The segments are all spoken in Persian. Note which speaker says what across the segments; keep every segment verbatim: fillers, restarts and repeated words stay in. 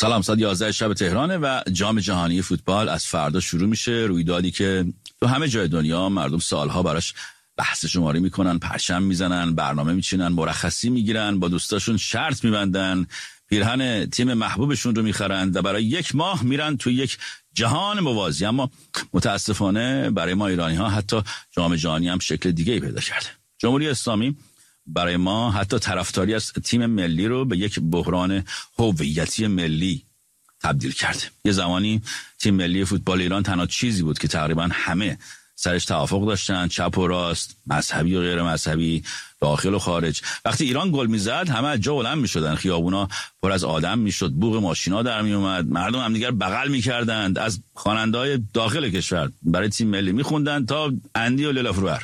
Speaker 1: سلام، ساعت یازده شب تهرانه و جام جهانی فوتبال از فردا شروع میشه. رویدادی که تو همه جای دنیا مردم سالها براش بحث شماری میکنن، پرچم میزنن، برنامه میچینن، مرخصی میگیرن، با دوستاشون شرط میبندن، پیرهن تیم محبوبشون رو میخرن و برای یک ماه میرن تو یک جهان موازی. اما متاسفانه برای ما ایرانی ها حتی جام جهانی هم شکل دیگه ای پیدا کرده. جمهوری اسلامی برای ما حتی طرفداری از تیم ملی رو به یک بحران هویتی ملی تبدیل کرده. یه زمانی تیم ملی فوتبال ایران تنها چیزی بود که تقریبا همه سرش توافق داشتن، چپ و راست، مذهبی و غیر مذهبی، داخل و خارج. وقتی ایران گل میزد همه از جا بلند میشدن، خیابونا پر از آدم میشد، بوق ماشینا در می اومد، مردم هم دیگر بغل میکردند، از خواننده‌های داخل کشور برای تیم ملی میخوندن تا اندی و لیلافروهر.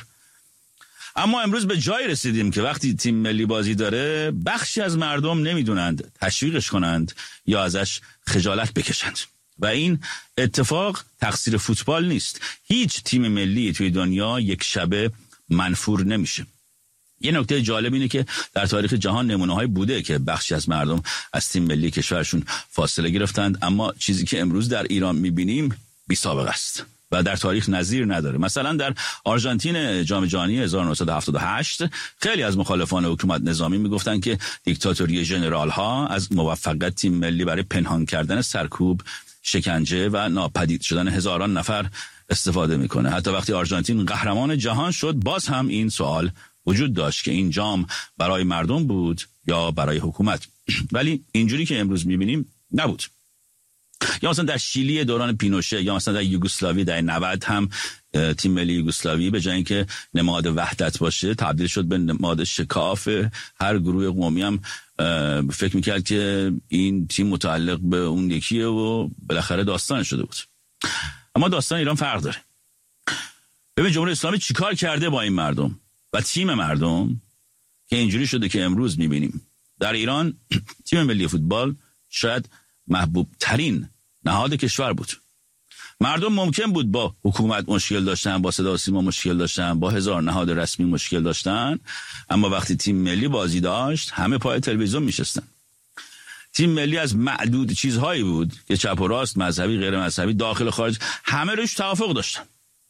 Speaker 1: اما امروز به جای رسیدیم که وقتی تیم ملی بازی داره بخشی از مردم نمیدونند تشویقش کنند یا ازش خجالت بکشند. و این اتفاق تقصیر فوتبال نیست. هیچ تیم ملی توی دنیا یک شبه منفور نمیشه. یه نکته جالب اینه که در تاریخ جهان نمونه‌های بوده که بخشی از مردم از تیم ملی کشورشون فاصله گرفتند، اما چیزی که امروز در ایران میبینیم بی سابقه است و در تاریخ نظیر نداره. مثلا در آرژانتین جام جهانی هزار و نهصد و هفتاد و هشت خیلی از مخالفان حکومت نظامی میگفتن که دیکتاتوری ژنرال ها از موفقیت تیم ملی برای پنهان کردن سرکوب، شکنجه و ناپدید شدن هزاران نفر استفاده میکنه. حتی وقتی آرژانتین قهرمان جهان شد باز هم این سوال وجود داشت که این جام برای مردم بود یا برای حکومت. ولی اینجوری که امروز میبینیم نبود. یا مثلا در شیلی دوران پینوشه یا مثلا در یوگسلاوی در نود هم تیم ملی یوگسلاوی به جای اینکه نماد وحدت باشه تبدیل شد به نماد شکاف. هر گروه قومی هم فکر میکرد که این تیم متعلق به اون یکیه و بالاخره داستان شده بود. اما داستان ایران فرق داره. ببین جمهوری اسلامی چیکار کرده با این مردم و تیم مردم که اینجوری شده که امروز میبینیم در ایران تیم ملی فوتبال شاید محبوب ترین نهاد کشور بود. مردم ممکن بود با حکومت مشکل داشتن، با صدا و سیما مشکل داشتن، با هزار نهاد رسمی مشکل داشتن، اما وقتی تیم ملی بازی داشت همه پای تلویزیون میشستن. تیم ملی از معدود چیزهایی بود که چپ و راست، مذهبی، غیر مذهبی، داخل و خارج همه روش توافق داشتن.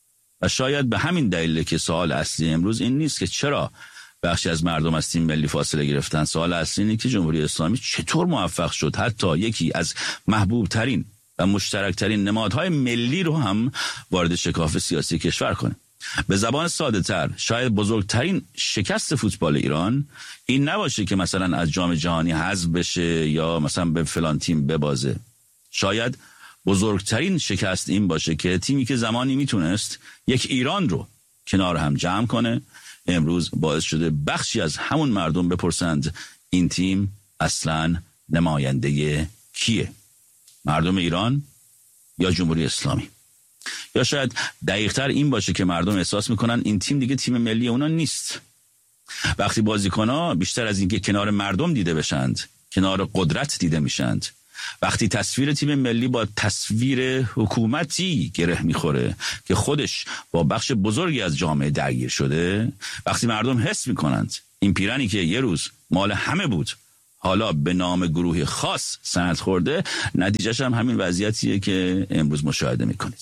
Speaker 1: و شاید به همین دلیل که سوال اصلی امروز این نیست که چرا بخشی از مردم از تیم ملی فاصله گرفتن. سوال اصلی اینه که جمهوری اسلامی چطور موفق شد حتی یکی از محبوب ترین و مشترک ترین نمادهای ملی رو هم وارد شکاف سیاسی کشور کنه. به زبان ساده تر شاید بزرگترین شکست فوتبال ایران این نباشه که مثلا از جام جهانی حذف بشه یا مثلا به فلان تیم ببازه. شاید بزرگترین شکست این باشه که تیمی که زمانی میتونست یک ایران رو کنار هم جمع کنه امروز باعث شده بخشی از همون مردم بپرسند این تیم اصلاً نماینده کیه؟ مردم ایران یا جمهوری اسلامی؟ یا شاید دقیق‌تر این باشه که مردم احساس میکنن این تیم دیگه تیم ملی اونا نیست. وقتی بازیکن‌ها بیشتر از اینکه کنار مردم دیده بشند کنار قدرت دیده میشند، وقتی تصویر تیم ملی با تصویر حکومتی گره میخوره که خودش با بخش بزرگی از جامعه درگیر شده، وقتی مردم حس میکنند این پیرنی که یه روز مال همه بود حالا به نام گروه خاص سند خورده، نتیجهش هم همین وضعیتیه که امروز مشاهده میکنید.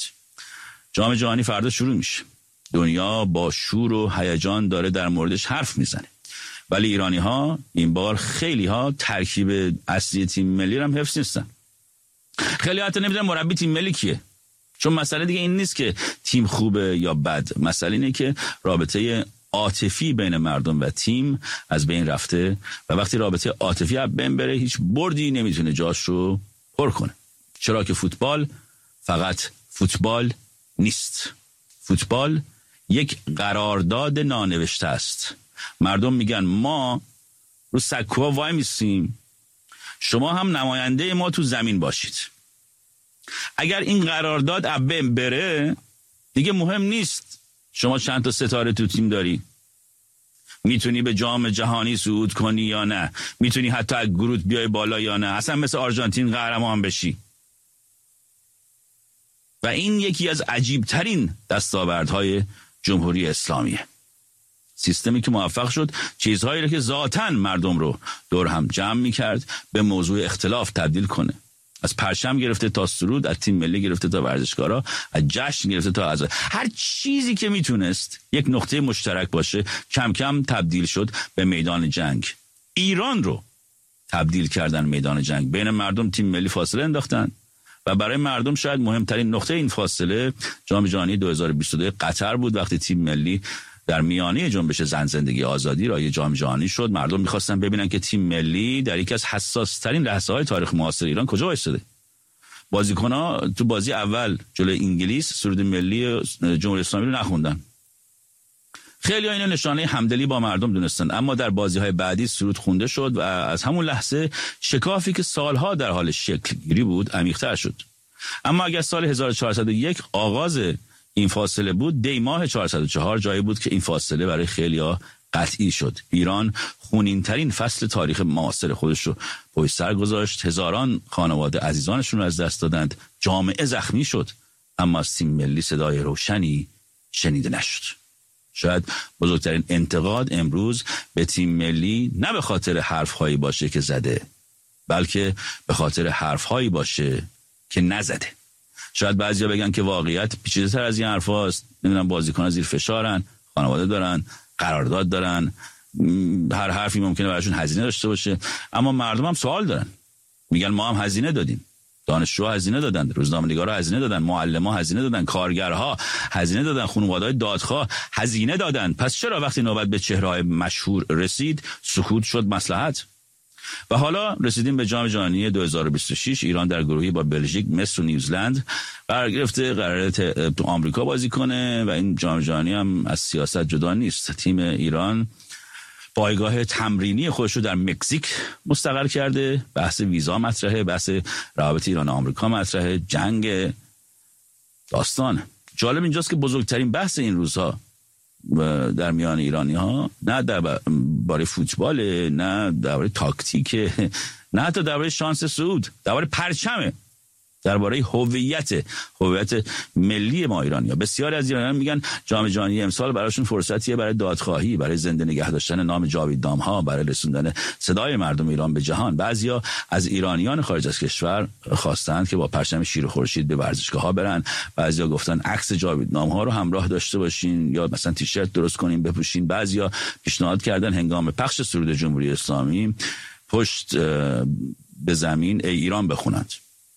Speaker 1: جام جهانی فردا شروع میشه. دنیا با شور و هیجان داره در موردش حرف میزنه، ولی ایرانی ها این بار خیلی ها ترکیب اصلی تیم ملی رو هم حفظ نیستن. خیلی حتی نمیدونن مربی تیم ملی کیه. چون مسئله دیگه این نیست که تیم خوبه یا بد، مسئله اینه که رابطه عاطفی بین مردم و تیم از بین رفته و وقتی رابطه عاطفی از بین بره هیچ بردی نمیتونه جاش رو پر کنه. چرا که فوتبال فقط فوتبال نیست. فوتبال یک قرارداد نانوشته است. مردم میگن ما رو سکوها وای میسیم، شما هم نماینده ما تو زمین باشید. اگر این قرارداد از بین بره دیگه مهم نیست شما چند تا ستاره تو تیم داری، میتونی به جام جهانی صعود کنی یا نه، میتونی حتی از گروه بیای بالا یا نه، اصلا مثل آرژانتین قهرمان بشی. و این یکی از عجیبترین دستاوردهای جمهوری اسلامیه. سیستمی که موفق شد چیزهایی رو که ذاتاً مردم رو دور هم جمع میکرد به موضوع اختلاف تبدیل کنه. از پرچم گرفته تا سرود، از تیم ملی گرفته تا ورزشکارا، از جشن گرفته تا از هر چیزی که میتونست یک نقطه مشترک باشه کم کم تبدیل شد به میدان جنگ. ایران رو تبدیل کردن میدان جنگ. بین مردم تیم ملی فاصله انداختن و برای مردم شاید مهمترین نقطه این فاصله جام جهانی دو هزار و بیست و دو قطر بود، وقتی تیم ملی در میانه جنبش زن زندگی آزادی رای جام جهانی شد. مردم می‌خواستن ببینن که تیم ملی در یکی از حساس‌ترین لحظه‌های تاریخ معاصر ایران کجا وایساده. بازیکن‌ها تو بازی اول جلوی انگلیس سرود ملی جمهوری اسلامی رو نخوندن. خیلی ها اینو نشانه همدلی با مردم دونستن، اما در بازی‌های بعدی سرود خونده شد و از همون لحظه شکافی که سالها در حال شکل گیری بود عمیق‌تر شد. اما اگر سال هزار و چهارصد و یک آغاز این فاصله بود، دی ماه چهارصد و چهار جایی بود که این فاصله برای خیلی‌ها قطعی شد. ایران خونین‌ترین فصل تاریخ معاصر خودش رو پشت سر گذاشت. هزاران خانواده عزیزانشون رو از دست دادند. جامعه زخمی شد، اما از تیم ملی صدای روشنی شنیده نشد. شاید بزرگترین انتقاد امروز به تیم ملی نه به خاطر حرف‌هایی باشه که زده، بلکه به خاطر حرف‌هایی باشه که نزده. شاید بعضیا بگن که واقعیت پیچیده‌تر از این حرفاست. نمیدونم بازیکن‌ها زیر فشارن، خانواده دارن، قرارداد دارن، هر حرفی ممکنه براشون هزینه داشته باشه، اما مردم هم سوال دارن. میگن ما هم هزینه دادیم. دانشجوها هزینه دادن، روزنامه‌نگارا هزینه دادن، معلم‌ها هزینه دادن، کارگرها هزینه دادن، خانواده‌های دادخواه هزینه دادن. پس چرا وقتی نوبت به چهره‌های مشهور رسید سکوت شد مصلحت؟ و حالا رسیدیم به جام جهانی دو هزار و بیست و شش. ایران در گروهی با بلژیک، مصر و نیوزلند قرار گرفته، قراره تو آمریکا بازی کنه و این جام جهانی هم از سیاست جدا نیست. تیم ایران پایگاه تمرینی خودش رو در مکزیک مستقر کرده. بحث ویزا مطرحه، بحث روابط ایران و آمریکا مطرحه، جنگ داستان. جالب اینجاست که بزرگترین بحث این روزها در میان ایرانی ها نه درباره فوتبال، نه درباره تاکتیک، نه حتی درباره شانس صعود، درباره پرچمه، درباره هویت هویت ملی ما ایرانی‌ها. بسیاری از ایرانیان میگن جام جهانی امسال براشون فرصتیه برای دادخواهی، برای زنده نگه داشتن نام جاویدنام‌ها، برای رسوندن صدای مردم ایران به جهان. بعضیا از ایرانیان خارج از کشور خواستند که با پرچم شیر و خورشید به ورزشگاه‌ها برن. بعضیا گفتن عکس جاویدنام‌ها رو همراه داشته باشین یا مثلا تیشرت درست کنین بپوشین. بعضیا پیشنهاد کردن هنگام پخش سرود جمهوری اسلامی پشت به زمین ای ایران بخونند.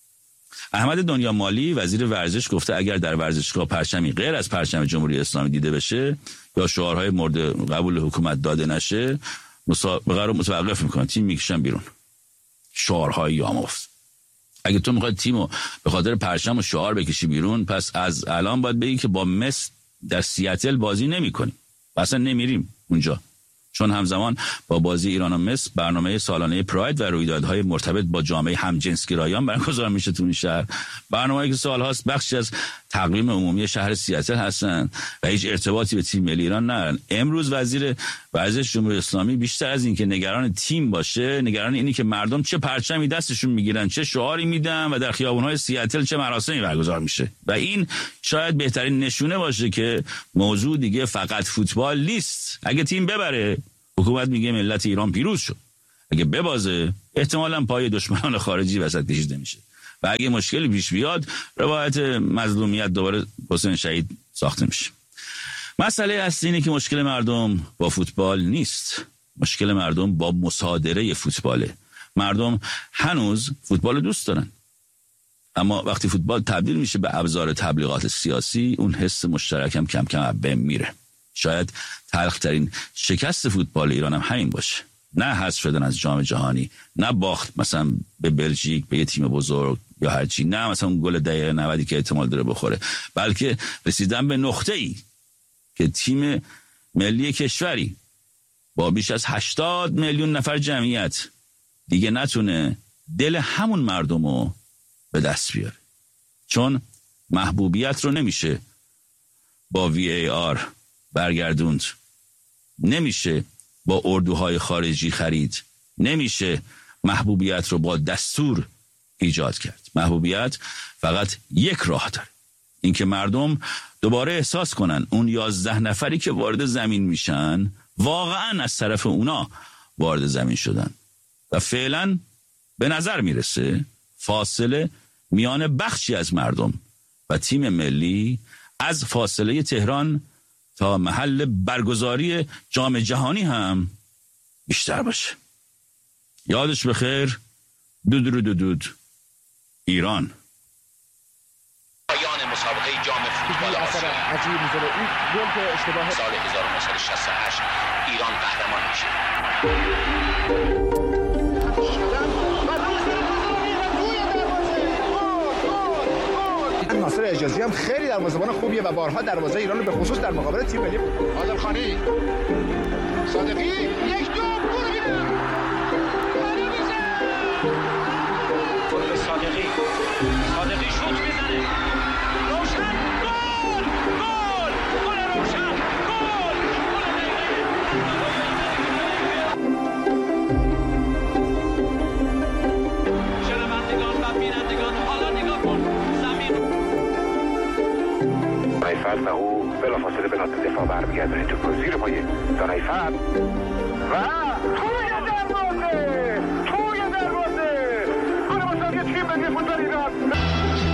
Speaker 1: احمد دنیا مالی وزیر ورزش گفته اگر در ورزشگاه پرچمی غیر از پرچم جمهوری اسلامی دیده بشه یا شعارهای مورد قبول حکومت داده نشه مسابقه رو متوقف میکنن، تیم میکشن بیرون. شعارهای یامفت. اگه تو میخواد تیمو به خاطر پرچم و شعار بکشی بیرون، پس از الان باید بگی که با مصر در سیاتل بازی نمیکنیم، اصلا نمیریم اونجا، چون همزمان با بازی ایران و مصر برنامه سالانه پراید و رویدادهای مرتبط با جامعه همجنسگرایان برگزار میشه تو این شهر. برنامه‌ای که سال‌هاست بخشی از تقویم عمومی شهر سیاتل هستن و هیچ ارتباطی به تیم ملی ایران ندارن. امروز وزیر ورزش جمهوری اسلامی بیشتر از این که نگران تیم باشه، نگران اینی که مردم چه پرچمی دستشون میگیرن، چه شعاری میدن و در خیابون‌های سیاتل چه مراسمی برگزار میشه. و این شاید بهترین نشونه باشه که موضوع دیگه فقط فوتبال نیست. اگه تیم ببره حکومت میگه ملت ایران پیروز شد، اگه ببازه احتمالاً پای دشمنان خارجی وسط کشیده میشه و اگه مشکلی پیش بیاد روایت مظلومیت دوباره حسین شهید ساخته میشه. مسئله اصلی اینه که مشکل مردم با فوتبال نیست، مشکل مردم با مصادره فوتباله. مردم هنوز فوتبال دوست دارن، اما وقتی فوتبال تبدیل میشه به ابزار تبلیغات سیاسی اون حس مشترکم کم کم از بین میره. شاید تلخ‌ترین شکست فوتبال ایران هم همین باشه، نه حذف شدن از جام جهانی، نه باخت مثلا به بلژیک به یه تیم بزرگ یا هرچی، نه مثلا اون گل دقیقه نود که احتمال داره بخوره، بلکه رسیدن به نقطه‌ای که تیم ملی کشوری با بیش از هشتاد میلیون نفر جمعیت دیگه نتونه دل همون مردمو به دست بیاره، چون محبوبیت رو نمیشه با وی ای آر برگردوند، نمیشه با اردوهای خارجی خرید، نمیشه محبوبیت رو با دستور ایجاد کرد. محبوبیت فقط یک راه داره، اینکه مردم دوباره احساس کنن اون یازده نفری که وارد زمین میشن واقعا از طرف اونا وارد زمین شدن و فعلا به نظر میرسه فاصله میان بخشی از مردم و تیم ملی از فاصله تهران تا محل برگزاری جام جهانی هم بیشتر باشه. یادش بخیر. دودرو دودود ایران.
Speaker 2: پایان مسابقه جام فوتبال آسیا عجیب می‌ذاره این گل که اشتباه سال هزار و نهصد و شصت و هشت ایران قهرمان میشه.
Speaker 3: ناصر اجازی هم خیلی دروازه‌بان خوبیه و بارها دروازه ایران رو به خصوص در مقابل تیم ملی
Speaker 2: عادل خانی صادقی یک دو گل می‌زنه. گل صادقی صادقی شوت میزنه. روشن گل گل گل روشن گل شنوندگان و بینندگان حالا نگاه کن زمین
Speaker 4: نایفر و او بلافاصله به نقطه دفاع برمیگردونه توپ رو زیر پای دانایفر و توی دروازه